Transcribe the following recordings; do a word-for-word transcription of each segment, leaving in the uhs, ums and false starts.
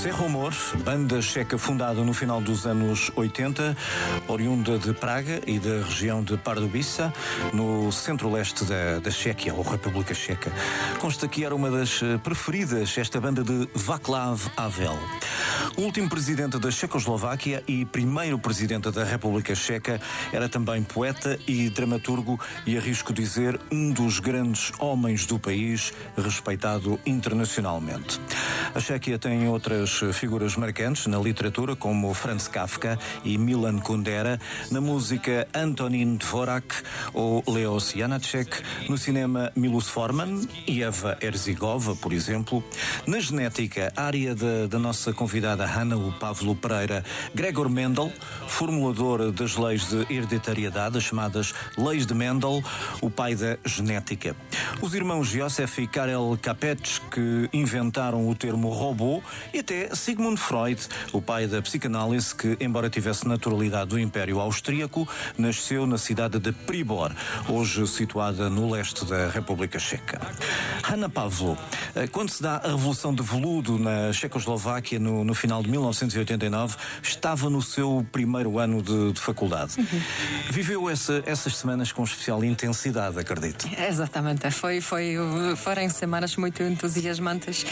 Cerromor, banda checa fundada no final dos anos oitenta, oriunda de Praga e da região de Pardubice, no centro-leste da, da Chequia, ou República Checa. Consta que era uma das preferidas, esta banda de Václav Havel. O último presidente da Checoslováquia e primeiro presidente da República Checa era também poeta e dramaturgo e, arrisco dizer, um dos grandes homens do país, respeitado internacionalmente. A Chequia tem outras figuras marcantes na literatura, como Franz Kafka e Milan Kundera, na música Antonín Dvořák ou Leos Janáček, no cinema Milos Forman e Eva Herzigova, por exemplo. Na genética, a área da, da nossa convidada Hanna Pavlo Pereira, Gregor Mendel, formulador das leis de hereditariedade, as chamadas leis de Mendel, o pai da genética. Os irmãos Josef e Karel Capetz, que inventaram o termo robô, e até Sigmund Freud, o pai da psicanálise, que, embora tivesse naturalidade do Império Austríaco, nasceu na cidade de Pribor, hoje situada no leste da República Checa. Hanna Pavlo, quando se dá a Revolução de Veludo na Checoslováquia no, no final de mil novecentos e oitenta e nove, estava no seu primeiro ano de, de faculdade. Uhum. Viveu essa, essas semanas com especial intensidade, acredito. Exatamente, foi, foi, foram semanas muito entusiasmantes.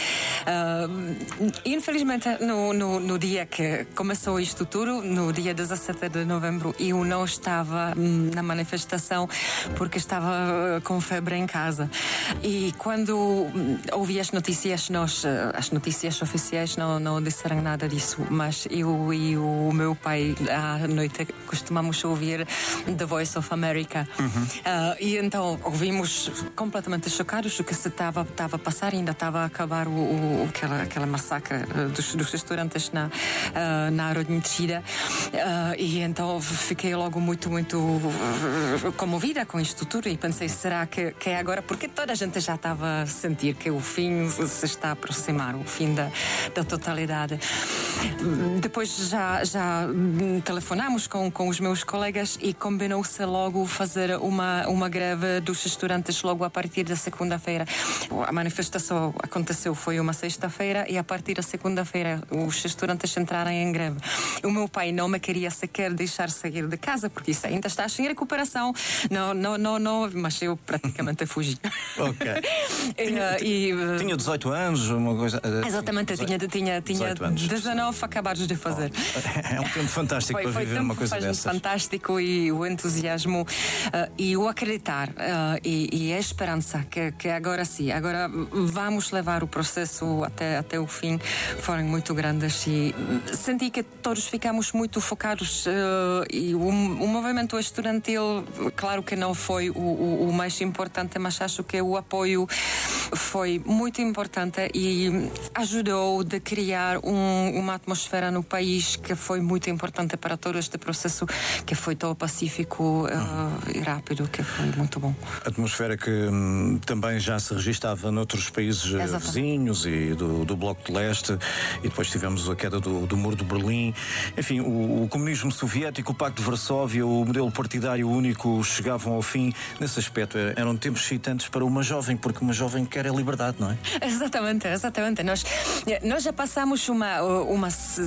Uh, infelizmente, no, no, no dia que começou isto tudo, no dia dezassete de novembro, eu não estava na manifestação porque estava com febre em casa. E quando ouvi as notícias, nós, as notícias oficiais não, não disseram nada disso, mas eu e o meu pai à noite costumamos ouvir The Voice of America. Uhum. Uh, e então ouvimos completamente chocados o que se estava a passar, ainda estava a acabar o, o, aquela, aquela massacre dos, dos estudantes na, uh, na Narodničija. Uh, e então fiquei logo muito, muito comovida com isto tudo e pensei, será que, que é agora? Porque toda a gente já estava a sentir que o fim se está a aproximar, o fim da, da totalidade. Depois já, já telefonamos com, com os meus colegas e combinou-se logo fazer uma, uma greve dos estudantes logo a partir da segunda-feira. A manifestação aconteceu, foi uma sexta-feira, e a partir da segunda-feira os estudantes entraram em greve. O meu pai não me queria sequer deixar sair de casa, porque isso ainda está em recuperação. Não, não, não, não, mas eu praticamente fugi. Ok. Tinha, e, uh, tinha dezoito anos, uma coisa. Uh, exatamente, dezoito, tinha, tinha, tinha dezanove acabados de fazer. Oh, é um tempo fantástico foi, para foi viver uma coisa dessas. Foi fantástico, e o entusiasmo uh, e o acreditar uh, e, e a esperança que, que agora sim, agora vamos levar o processo até, até o fim, foram muito grandes, e senti que todos ficamos muito focados, uh, e o, o movimento estudantil, claro que não foi o, o, o mais importante, mas acho que o apoio foi muito importante e ajudou a criar um, uma atmosfera no país que foi muito importante para todo este processo, que foi tão pacífico uh, e rápido, que foi muito bom. Atmosfera que hum, também já se registava noutros países Exatamente. vizinhos e do, do Bloco de Leste, e depois tivemos a queda do, do Muro de Berlim. Enfim, o, o comunismo soviético, o Pacto de Varsóvia, o modelo partidário único chegavam ao fim. Nesse aspecto, eram tempos excitantes para uma jovem, porque uma jovem quer a liberdade, não é? Exatamente, exatamente. Nós, nós já passamos uma, uma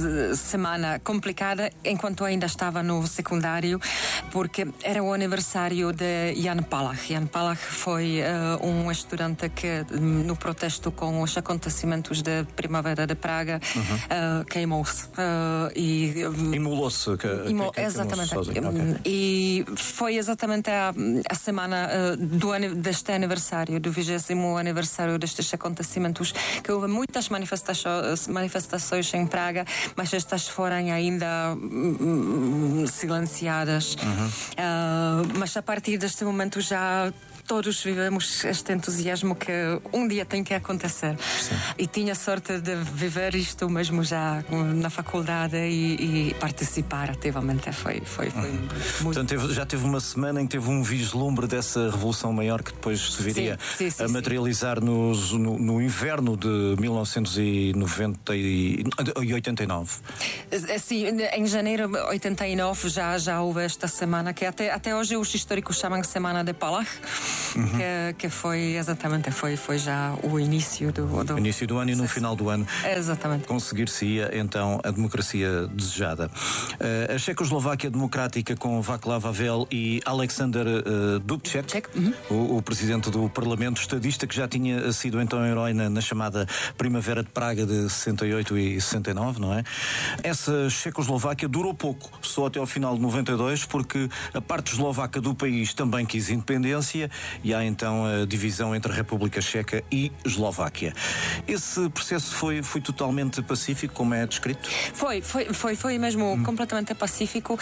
semana complicada enquanto ainda estava no secundário, porque era o aniversário de Jan Palach. Jan Palach foi uh, um estudante que, no protesto com os acontecimentos da Primavera de Praga, uhum. uh, queimou-se. Uh, e, Imolou-se. Imol, exatamente. Okay. E foi exatamente a, a semana uh, do, deste aniversário, do vigésimo aniversário destes acontecimentos, que houve muitas manifestações, manifestações em Praga, mas estas foram ainda um, silenciadas. Uhum. Uh, mas a partir deste momento já todos vivemos este entusiasmo que um dia tem que acontecer. Sim. E tinha sorte de viver isto mesmo já na faculdade e, e participar ativamente. Foi, foi, foi uhum. muito... Portanto, teve, já teve uma semana em que teve um vislumbre dessa revolução maior que depois se viria sim, sim, sim, a materializar nos, no, no inverno de mil novecentos e noventa e oitenta e nove. Sim, em janeiro de oitenta e nove já, já houve esta semana que até, até hoje os históricos chamam Semana de Palach. uhum. que, que foi exatamente, foi, foi já o início do, do... início do ano e no final do ano exatamente. conseguir-se-ia então a democracia desejada. Uh, a Checoslováquia Democrática com Václav Havel e Alexander uh, Dubček, uhum. o, o presidente do Parlamento, estadista que já tinha sido então herói na, na chamada Primavera de Praga de sessenta e oito e sessenta e nove, não é? Essa Checoslováquia durou pouco, só até ao final de noventa e dois, porque a parte eslovaca do país também quis independência e há então a divisão entre a República Checa e Eslováquia. Esse processo foi, foi totalmente pacífico, como é descrito? Foi, foi, foi, foi mesmo hum. completamente pacífico.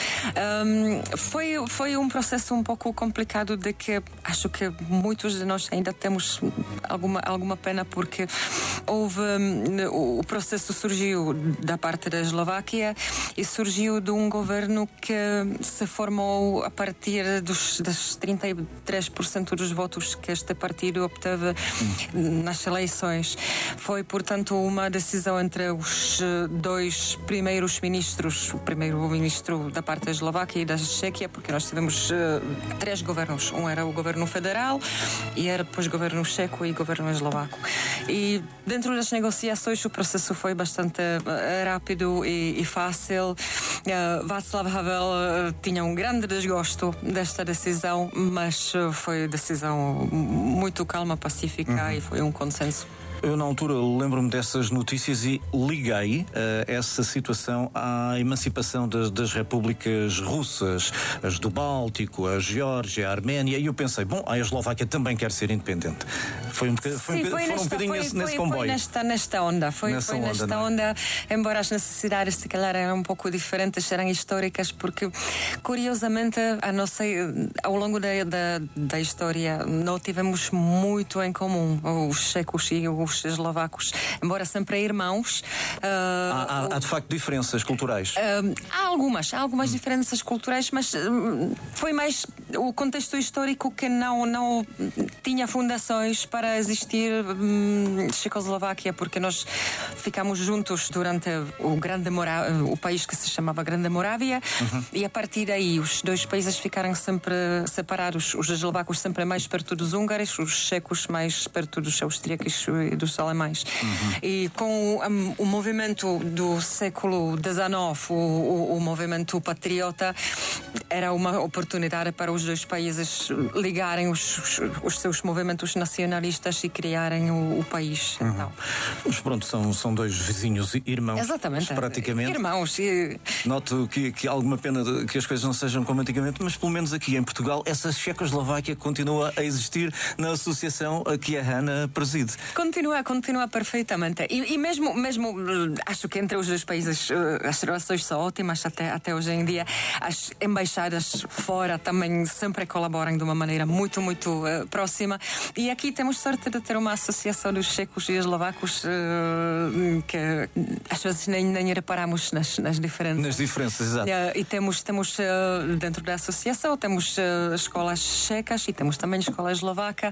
Um, foi, foi um processo um pouco complicado de que acho que muitos de nós ainda temos alguma, alguma pena, porque houve um, o processo surgiu da parte da Eslováquia e surgiu de um governo que se formou a partir dos, das trinta e três por cento dos votos que este partido obteve hum. nas eleições. Foi, portanto, uma decisão entre os dois primeiros ministros, o primeiro-ministro da parte da Eslováquia e da Chequia, porque nós tivemos uh, três governos. Um era o governo federal e era depois o governo checo e o governo eslovaco. E dentro das negociações o processo foi bastante uh, rápido e, e fácil. Uh, Václav Havel uh, tinha um grande desgosto desta decisão, mas uh, foi decisão muito calma, pacífica uhum. e foi um consenso. Eu, na altura, lembro-me dessas notícias e liguei uh, essa situação à emancipação das, das repúblicas russas, as do Báltico, a Geórgia, a Arménia, e eu pensei, bom, a Eslováquia também quer ser independente. Foi um, bocadinho, foi Sim, um, foi nesta, um bocadinho foi, nesse, foi, nesse foi, comboio. Foi nesta, nesta onda, foi nessa foi onda, nesta é? onda, embora as necessidades, se calhar, eram um pouco diferentes, eram históricas, porque, curiosamente, a nossa, ao longo da, da, da história, não tivemos muito em comum, os checos e os eslovacos, embora sempre irmãos. Uh, há, há, há de facto diferenças culturais? Uh, há algumas, há algumas hum. diferenças culturais, mas uh, foi mais o contexto histórico que não, não tinha fundações para existir um, Checoslováquia, porque nós ficamos juntos durante o Grande Morá- o país que se chamava Grande Morávia, uhum. e a partir daí os dois países ficaram sempre separados, os eslovacos sempre mais perto dos húngaros, os checos mais perto dos austríacos e dos alemães. Uhum. E com um, o movimento do século dezenove, o, o, o movimento patriota, era uma oportunidade para os dois países ligarem os, os, os seus movimentos nacionalistas e criarem o, o país. Uhum. Então. Mas pronto, são, são dois vizinhos irmãos. Exatamente. Praticamente. Irmãos. E... Noto que, que há alguma pena de, que as coisas não sejam como antigamente, mas pelo menos aqui em Portugal, essa Checoslováquia continua a existir na associação a que a Hanna preside. Continua, continua perfeitamente. E, e mesmo, mesmo, acho que entre os dois países as relações são ótimas até, até hoje em dia. As embaixadas fora também sempre colaboram de uma maneira muito, muito uh, próxima. E aqui temos sorte de ter uma associação dos checos e eslovacos uh, que às vezes nem, nem reparamos nas, nas diferenças. Nas diferenças, exato. Uh, e temos, temos uh, dentro da associação, temos uh, escolas checas e temos também escola eslovaca.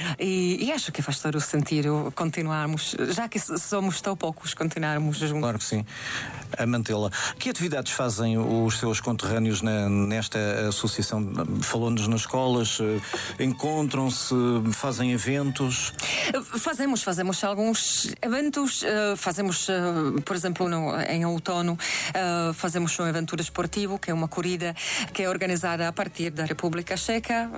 E, e acho que faz todo o sentido continuarmos, já que somos tão poucos, continuarmos juntos. Claro que sim, a mantê-la. Que atividades fazem os seus conterrâneos na, nesta associação? Falou-nos nas escolas, encontram-se, fazem eventos? Fazemos, fazemos alguns eventos, fazemos, por exemplo, no, em outono, fazemos um evento desportivo, que é uma corrida que é organizada a partir da República Checa,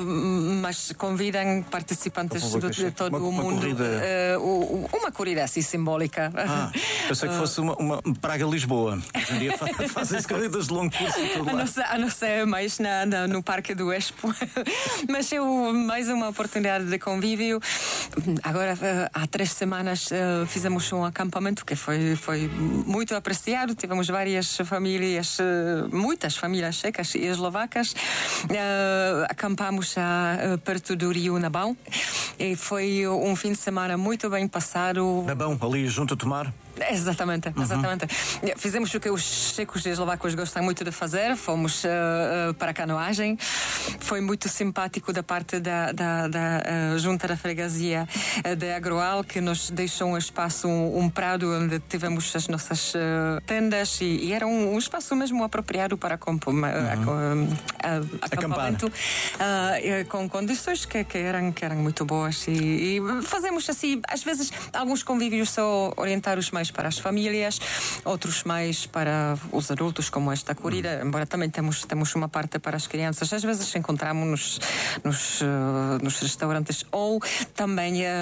mas convidam participantes de, de todo uma, o mundo. Uma corrida... Uh, uma corrida assim simbólica. Ah, pensei que fosse uma, uma Praga-Lisboa. Hoje em dia fazem-se corridas de longo curso e tudo lá. A não ser, a não ser mais na, na, no Parque do Expo. Mas é mais uma oportunidade de convívio. Agora, há três semanas, fizemos um acampamento que foi, foi muito apreciado. Tivemos várias famílias, muitas famílias checas e eslovacas. Acampamos já perto do Rio Nabão. E foi um fim de semana muito bem passado. Na Bão, ali junto a Tomar? Exatamente, exatamente. Uhum. Fizemos o que os checos e eslovacos gostam muito de fazer, fomos uh, uh, para a canoagem. Foi muito simpático da parte da, da, da uh, junta da freguesia uh, de Agroal, que nos deixou um espaço, um, um prado onde tivemos as nossas uh, tendas e, e era um, um espaço mesmo apropriado para comp- uhum. a, a, a, acampamento, uh, com condições que, que, eram, que eram muito boas e, e fazemos assim, às vezes, alguns convívios só orientar os mais para as famílias, outros mais para os adultos, como esta corrida, uhum. embora também temos, temos uma parte para as crianças. Às vezes encontramos-nos nos, uh, nos restaurantes ou também uh,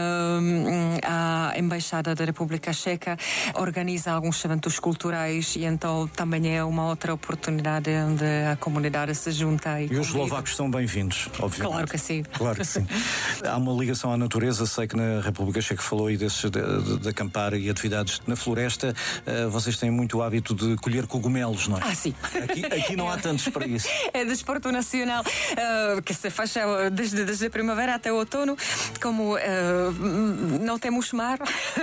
a Embaixada da República Checa organiza alguns eventos culturais e então também é uma outra oportunidade onde a comunidade se junta. E, e os eslovacos são bem-vindos, obviamente. Claro que sim. Claro que sim. Há uma ligação à natureza, sei que na República Checa falou aí desses, de, de, de acampar e atividades na floresta, uh, vocês têm muito o hábito de colher cogumelos, não é? Ah, sim. Aqui, aqui não há tantos para isso. É desporto nacional uh, que se faz desde, desde a primavera até o outono. Como uh, não temos mar,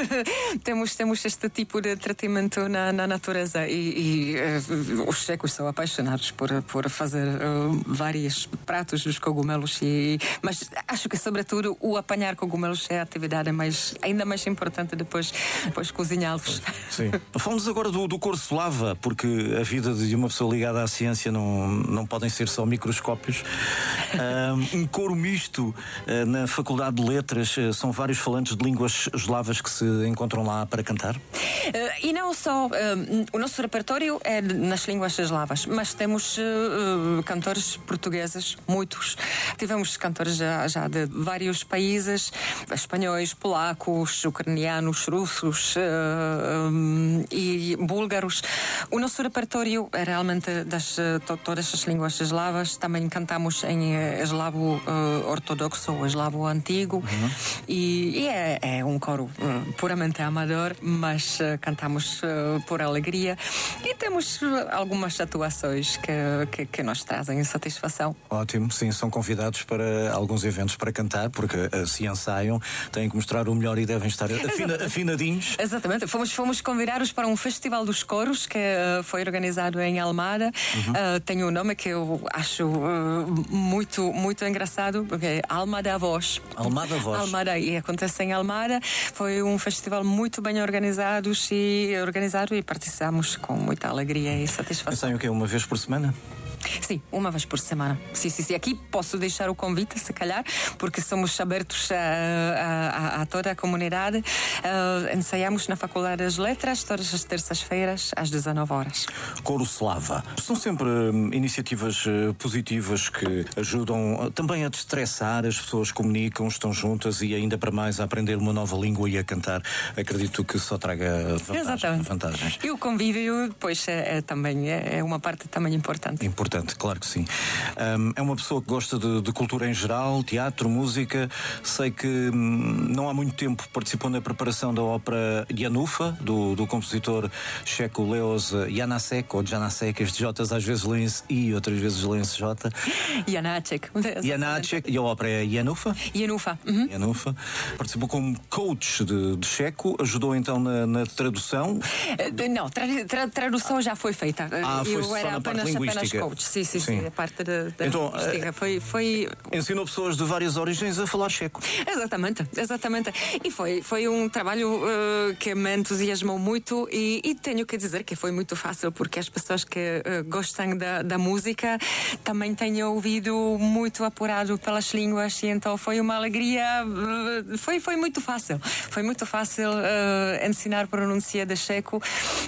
temos, temos este tipo de tratamento na, na natureza e, e uh, os checos são apaixonados por, por fazer uh, vários pratos dos cogumelos, e, mas acho que sobretudo o apanhar cogumelos é a atividade mais, ainda mais importante depois, depois cozinhá-los. Sim. Falamos agora do, do curso Lava, porque a vida de uma pessoa ligada à ciência não, não podem ser só microscópios. Um, um coro misto uh, na Faculdade de Letras, uh, são vários falantes de línguas eslavas que se encontram lá para cantar? Uh, e não só, uh, o nosso repertório é nas línguas eslavas, mas temos uh, cantores portugueses, muitos. Tivemos cantores já, já de vários países, espanhóis, polacos, ucranianos, russos, uh, Um, e búlgaros. O nosso repertório é realmente das to, todas as línguas eslavas. Também cantamos em uh, eslavo uh, ortodoxo, ou eslavo antigo, uhum. e, e é, é um coro uh, puramente amador, mas uh, cantamos uh, por alegria e temos uh, algumas atuações que, que, que nos trazem satisfação. Ótimo, sim, são convidados para alguns eventos para cantar, porque uh, se ensaiam, têm que mostrar o melhor e devem estar afina, afinadinhos. Exatamente. Fomos, fomos convidados para um festival dos coros que uh, foi organizado em Almada. Uhum. Uh, tem um nome que eu acho uh, muito, muito engraçado, porque é Almada Voz. Almada Voz. Almada, e acontece em Almada. Foi um festival muito bem organizado e, organizado e participamos com muita alegria e satisfação. Pensam o quê? Uma vez por semana? Sim, uma vez por semana. Sim, sim, sim. Aqui posso deixar o convite, se calhar, porque somos abertos a, a, a toda a comunidade. Uh, ensaiamos na Faculdade das Letras todas as terças-feiras às dezanove horas. Coro Slava. São sempre hum, iniciativas uh, positivas que ajudam uh, também a destressar, as pessoas comunicam, estão juntas e ainda para mais a aprender uma nova língua e a cantar. Acredito que só traga vantagens. Exatamente. vantagens. E o convívio, pois, é, é também é, é uma parte também importante. Importante. Claro que sim. Um, é uma pessoa que gosta de, de cultura em geral, teatro, música. Sei que hum, não há muito tempo participou na preparação da ópera Janufa, do, do compositor checo Leos Janáček, ou Janáček, estes Jotas às vezes leem-se I, outras vezes leem-se J. Janáček. Janáček. E a ópera é Janufa? Janufa. Uhum. Janufa. Participou como coach de, de checo, ajudou então na, na tradução? Uh, não, tra, tra, tradução já foi feita. Ah, foi Eu só era na apenas, parte linguística. apenas coach. Sim, sim, sim, sim, a parte da, da então, foi, foi... ensinou pessoas de várias origens a falar checo. Exatamente, exatamente. E foi, foi um trabalho uh, que me entusiasmou muito e, e tenho que dizer que foi muito fácil, porque as pessoas que uh, gostam da, da música também têm ouvido muito apurado pelas línguas, e então foi uma alegria, uh, foi, foi muito fácil. Foi muito fácil uh, ensinar pronúncia de checo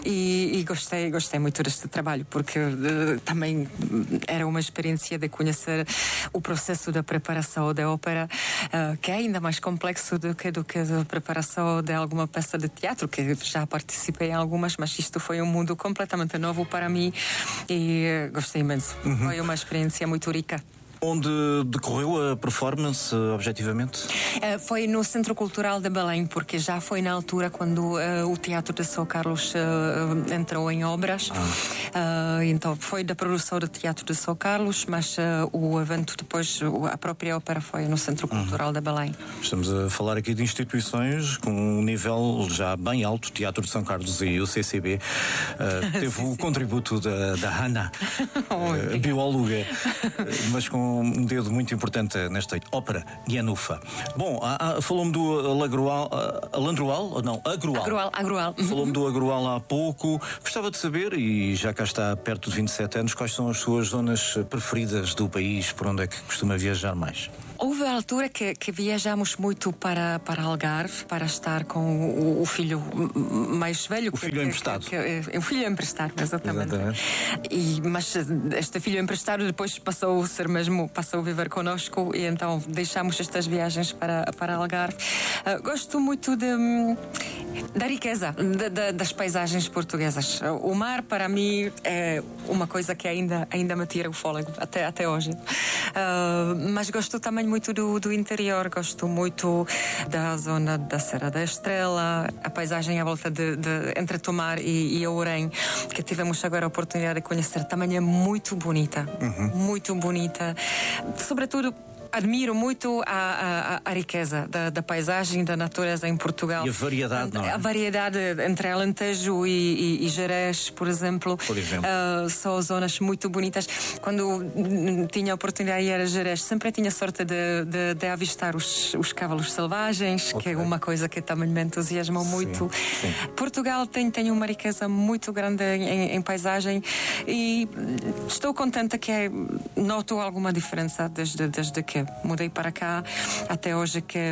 e, e gostei, gostei muito deste trabalho, porque uh, também era uma experiência de conhecer o processo da preparação da ópera, uh, que é ainda mais complexo do que, do que a preparação de alguma peça de teatro, que já participei em algumas, mas isto foi um mundo completamente novo para mim e uh, gostei imenso. Uhum. Foi uma experiência muito rica. Onde decorreu a performance, objetivamente? Uh, foi no Centro Cultural de Belém, porque já foi na altura quando uh, o Teatro de São Carlos uh, entrou em obras. Ah. Uh, então foi da produção do Teatro de São Carlos, mas uh, o evento depois, a própria ópera foi no Centro Cultural uhum. de Belém. Estamos a falar aqui de instituições com um nível já bem alto. O Teatro de São Carlos e o C C B uh, teve sim, o sim. contributo da, da Hannah, oh, uh, bióloga, mas com um dedo muito importante nesta ópera Guianufa. Bom, falou-me do Alagrual, Alandroal, ou não, Agrual. Agrual, Agrual. Falou-me do Agrual há pouco. Gostava de saber, e já cá está perto de vinte e sete anos, quais são as suas zonas preferidas do país, por onde é que costuma viajar mais? Houve a altura que, que viajamos muito para, para Algarve, para estar com o, o filho mais velho. O que, filho que, emprestado. Que, que, o filho emprestado, exatamente. exatamente. E, mas este filho emprestado depois passou a ser mesmo, passou a viver connosco e então deixamos estas viagens para, para Algarve. Uh, gosto muito de, da riqueza de, de, das paisagens portuguesas. O mar, para mim, é uma coisa que ainda, ainda me tira o fôlego, até, até hoje. Uh, mas gosto também muito do, do interior, gosto muito da zona da Serra da Estrela, a paisagem à volta de, de entre Tomar e, e Ourém, que tivemos agora a oportunidade de conhecer, também é muito bonita, uhum. muito bonita, sobretudo. Admiro muito a, a, a riqueza da, da paisagem, da natureza em Portugal. E a variedade, não é? A variedade entre Alentejo e, e, e Gerês, por exemplo. Por exemplo. Uh, são zonas muito bonitas. Quando tinha a oportunidade de ir a Gerês, sempre tinha sorte de, de, de avistar os, os cavalos selvagens, okay. que é uma coisa que também me entusiasma muito. Sim, sim. Portugal tem, tem uma riqueza muito grande em, em paisagem e estou contente que noto alguma diferença desde, desde que mudei para cá até hoje, que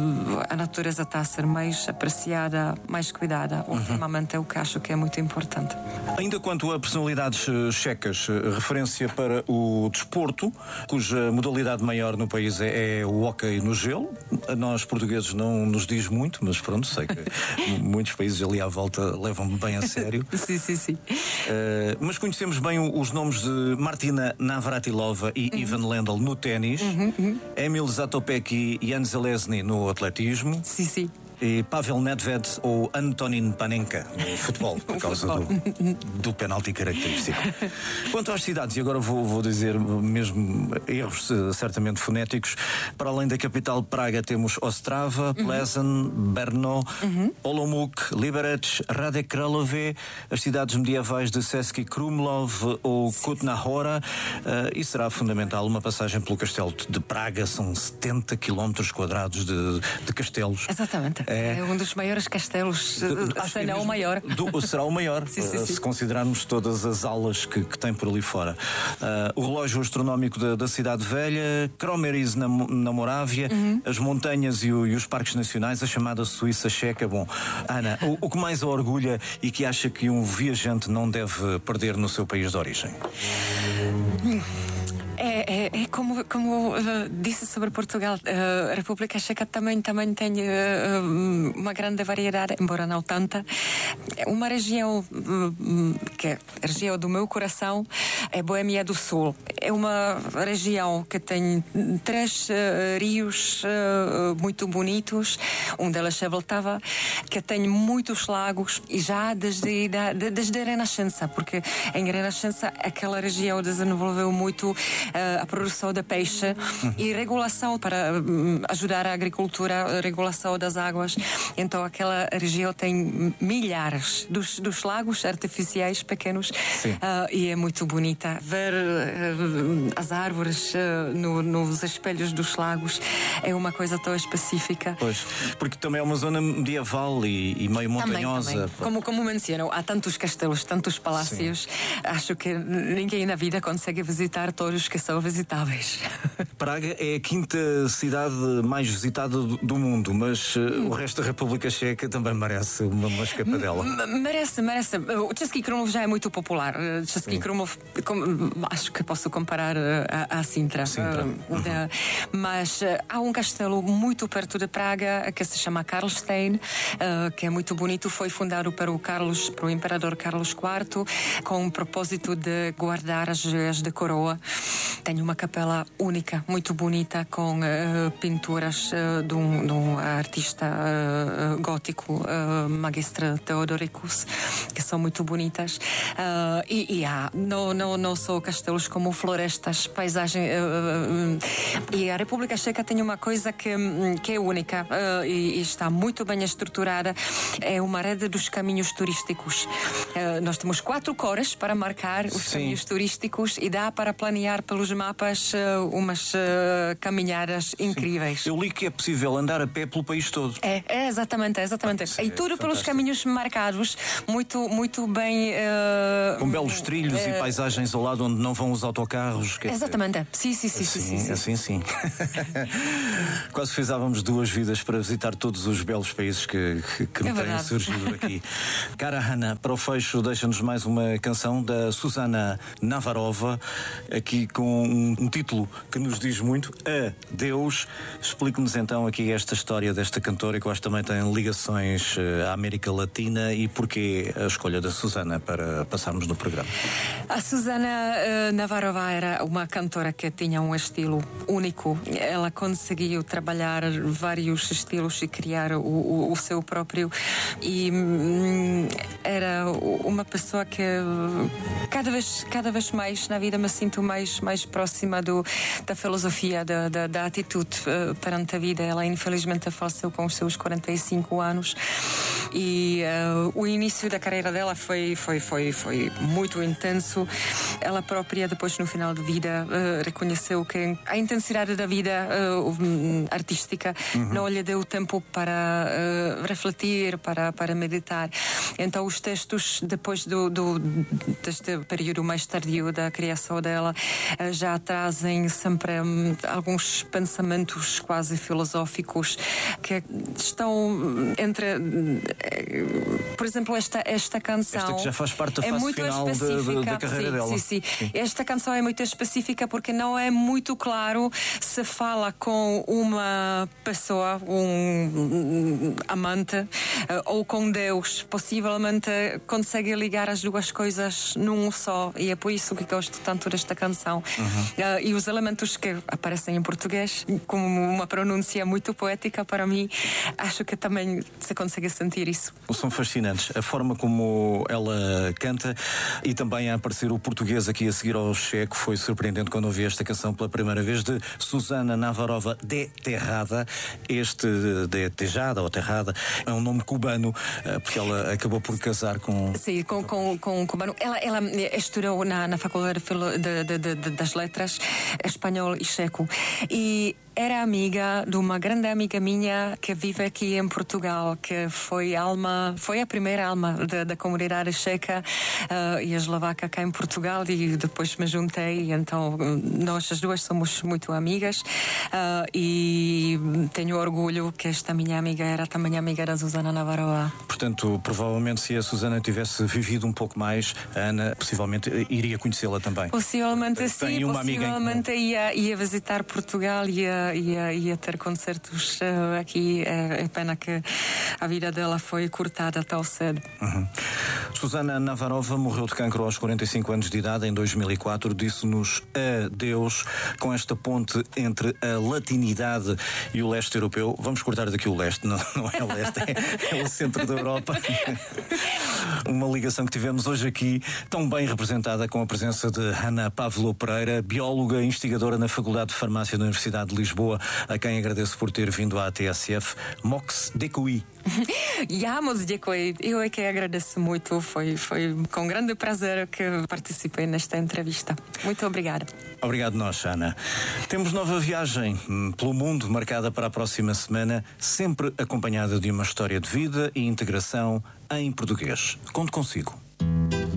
a natureza está a ser mais apreciada, mais cuidada. Ultimamente é o que acho que é muito importante. Ainda quanto a personalidades checas, referência para o desporto, cuja modalidade maior no país é, é o hóquei no gelo. A nós portugueses não nos diz muito, mas pronto, sei que muitos países ali à volta levam-me bem a sério. Sim, sim, sim. Uh, mas conhecemos bem os nomes de Martina Navratilova e uhum. Ivan Lendl no ténis. Uhum, uhum. Emil Zatopek e Jan Zelezny no atletismo. Sim, sim. E Pavel Nedved ou Antonin Panenka no futebol, por causa do, do penalti característico. Quanto às cidades, e agora vou, vou dizer mesmo erros certamente fonéticos, para além da capital Praga temos Ostrava, uhum. Plzeň, Brno, uhum. Olomouc, Liberec, Hradec Králové, as cidades medievais de Český Krumlov ou Kutná Hora, uh, e será fundamental uma passagem pelo castelo de Praga, são setenta quilómetros quadrados de, de castelos. Exatamente. É, é um dos maiores castelos, se não o maior. Do, será o maior, sim, sim, sim. se considerarmos todas as aulas que, que tem por ali fora. Uh, o relógio astronómico da, da Cidade Velha, Kromeríž na, na Morávia, uhum. as montanhas e, o, e os parques nacionais, a chamada Suíça Checa. Bom, Ana, o, o que mais a orgulha e que acha que um viajante não deve perder no seu país de origem? Hum. É, é, é como, como uh, disse sobre Portugal, uh, a República Checa também, também tem uh, uma grande variedade, embora não tanta. Uma região uh, que é a região do meu coração é Boêmia do Sul. É uma região que tem três uh, rios uh, muito bonitos, um deles é Vltava, que tem muitos lagos e já desde, desde a Renascença, porque em Renascença aquela região desenvolveu muito a produção de peixe uhum. e regulação para um, ajudar a agricultura, a regulação das águas. Então aquela região tem milhares dos, dos lagos artificiais pequenos uh, e é muito bonita. Ver uh, as árvores uh, no, nos espelhos dos lagos é uma coisa tão específica. Pois, porque também é uma zona medieval e, e meio montanhosa. Também, também. Como, como mencionam, há tantos castelos, tantos palácios. Sim. Acho que ninguém na vida consegue visitar todos que são visitáveis. Praga é a quinta cidade mais visitada do, do mundo, mas uh, o resto da República Checa também merece uma, uma escapadela. M- merece, merece. O Český Krumlov já é muito popular. Český Krumlov, com, acho que posso comparar a, a Sintra. Sintra. Uh, uhum. uh, mas uh, há um castelo muito perto de Praga que se chama Karlstein, uh, que é muito bonito. Foi fundado para o Carlos, para o imperador Carlos quarto, com o propósito de guardar as joias de coroa. Tem uma capela única, muito bonita, com uh, pinturas uh, de, um, de um artista uh, gótico, uh, Magistre Theodoricus, que são muito bonitas. Uh, e, e há não, não, não só castelos como florestas, paisagem. Uh, uh, e a República Checa tem uma coisa que, que é única uh, e, e está muito bem estruturada. É uma rede dos caminhos turísticos. Uh, nós temos quatro cores para marcar os Sim. caminhos turísticos e dá para planear pelos mapas uh, umas uh, caminhadas incríveis. Eu li que é possível andar a pé pelo país todo. É, é exatamente, é exatamente. Isso E é tudo pelos fantástico. caminhos marcados, muito, muito bem. Uh, Com belos trilhos uh, e paisagens ao lado onde não vão os autocarros. Quer dizer, Exatamente. Sim, sim, sim, Assim, sim, sim, sim. assim sim. Quase precisávamos de duas vidas para visitar todos os belos países que, que, que me É têm verdade. surgido aqui. Cara Ana, para o fecho, deixa-nos mais uma canção da Susana Navarova, aqui com um, um título que nos diz muito, Adeus. Explique-nos então aqui esta história desta cantora, que eu acho que também tem ligações eh, à América Latina, e porquê a escolha da Susana para passarmos no programa. A Susana uh, Navarova era uma cantora que tinha um estilo único. Ela conseguiu trabalhar vários estilos e criar o, o, o seu próprio. E hum, era uma pessoa que cada vez, cada vez mais na vida me sinto mais, mais próxima do, da filosofia, da, da, da atitude uh, perante a vida. Ela infelizmente faleceu com os seus quarenta e cinco anos. E uh, o início da carreira dela foi, foi, foi, foi muito intenso. Ela própria, depois no final de vida, uh, reconheceu que a intensidade da vida uh, artística uhum. não lhe deu tempo para uh, refletir, para, para meditar. Então os textos, depois do, do, deste período mais tardio da criação dela, uh, já trazem sempre um, alguns pensamentos quase filosóficos que estão entre... Por exemplo, esta, esta canção Esta que já faz parte da é fase muito final da, específica. da, da carreira sim, dela. Sim, sim. Sim. Esta canção é muito específica porque não é muito claro se fala com uma pessoa, um amante, ou com Deus. Possivelmente consegue ligar as duas coisas num só, e é por isso que gosto tanto desta canção. Uhum. Uh, e os elementos que aparecem em português, com uma pronúncia muito poética para mim, acho que também se consegue sentir isso. São fascinantes. A forma como ela canta e também a aparecer o português aqui a seguir ao checo foi surpreendente quando ouvi esta canção pela primeira vez, de Susana Navarova de Terrada. Este de Tejada ou Terrada é um nome cubano, porque ela acabou por casar com... Sim, com, com, com um cubano. Ela, ela estudou na, na Faculdade de, de, de, de, das Letras, espanhol e checo. E era amiga de uma grande amiga minha que vive aqui em Portugal, que foi alma, foi a primeira alma da, da comunidade checa uh, e eslovaca cá em Portugal, e depois me juntei. Então nós as duas somos muito amigas, uh, e tenho orgulho que esta minha amiga era também amiga da Susana Navarova. Portanto, provavelmente, se a Susana tivesse vivido um pouco mais, a Ana possivelmente iria conhecê-la também. Possivelmente Tem sim, uma amiga possivelmente ia, ia visitar Portugal, ia, ia, ia ter concertos uh, aqui. É, é pena que a vida dela foi cortada tão cedo. Uhum. Susana Navarova morreu de cancro aos quarenta e cinco anos de idade em dois mil e quatro. Disse-nos adeus com esta ponte entre a latinidade e o leste europeu. Vamos cortar daqui o leste, não, não é o leste, é, é o centro da Europa. Uma ligação que tivemos hoje aqui, tão bem representada, com a presença de Ana Pavlo Pereira, bióloga, investigadora na Faculdade de Farmácia da Universidade de Lisboa, a quem agradeço por ter vindo à T S F. Mox Decui. Já, moc děkuji. Eu é que agradeço muito. Foi, foi com grande prazer que participei nesta entrevista. Muito obrigada. Obrigado nós, Ana. Temos nova viagem pelo mundo marcada para a próxima semana, sempre acompanhada de uma história de vida e integração em português. Conto consigo.